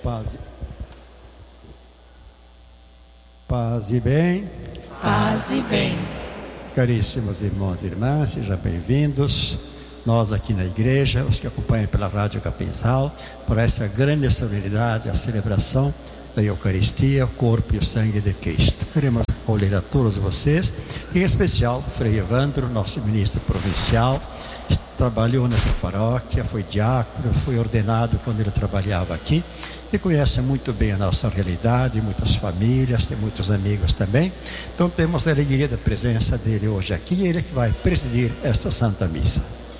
Paz e bem. Paz e bem. Caríssimos irmãos e irmãs, sejam bem-vindos. Nós aqui na igreja, os que acompanham pela Rádio Capinzal, por essa grande solenidade, a celebração da Eucaristia, o corpo e o sangue de Cristo. Queremos acolher a todos vocês, em especial o Frei Evandro, nosso ministro provincial, trabalhou nessa paróquia, foi diácono, foi ordenado quando ele trabalhava aqui e conhece muito bem a nossa realidade, muitas famílias, tem muitos amigos também. Então temos a alegria da presença dele hoje aqui e ele que vai presidir esta Santa Missa.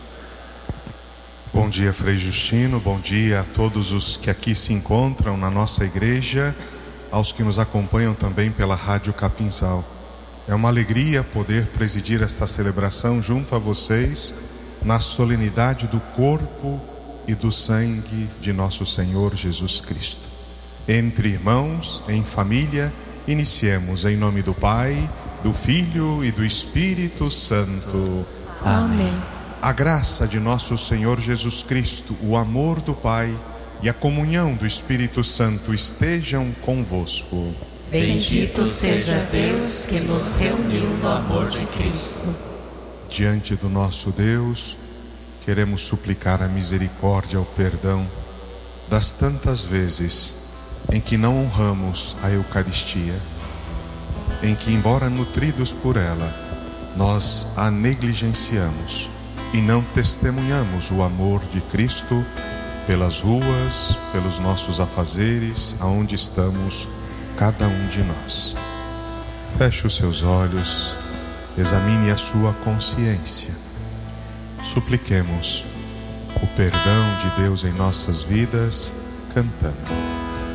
Bom dia, Frei Justino, bom dia a todos os que aqui se encontram na nossa igreja, aos que nos acompanham também pela Rádio Capinzal. É uma alegria poder presidir esta celebração junto a vocês, na solenidade do corpo e do sangue de nosso Senhor Jesus Cristo. Entre irmãos, em família, iniciemos em nome do Pai, do Filho e do Espírito Santo. Amém. A graça de nosso Senhor Jesus Cristo, o amor do Pai e a comunhão do Espírito Santo estejam convosco. Bendito seja Deus que nos reuniu no amor de Cristo. Diante do nosso Deus, queremos suplicar a misericórdia, o perdão das tantas vezes em que não honramos a Eucaristia, em que, embora nutridos por ela, nós a negligenciamos e não testemunhamos o amor de Cristo pelas ruas, pelos nossos afazeres, aonde estamos cada um de nós. Feche os seus olhos, examine a sua consciência. Supliquemos o perdão de Deus em nossas vidas, cantando.